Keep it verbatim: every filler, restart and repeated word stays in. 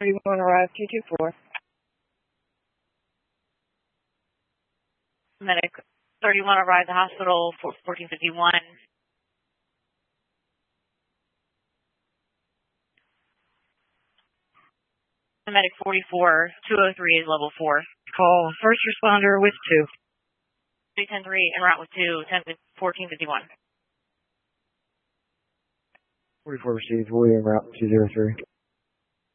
thirty-one arrive, two two four. Medic thirty-one arrive at the hospital for fourteen fifty-one. Medic forty-four, two oh three is level four. Call first responder with two. three ten three en route with two, fourteen fifty-one. forty-four received, William route two zero three.